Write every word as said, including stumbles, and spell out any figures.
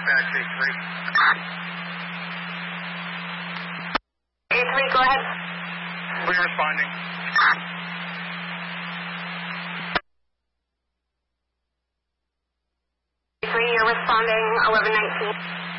dispatch A three. A three, go ahead. We're responding. A three, you're responding eleven nineteen.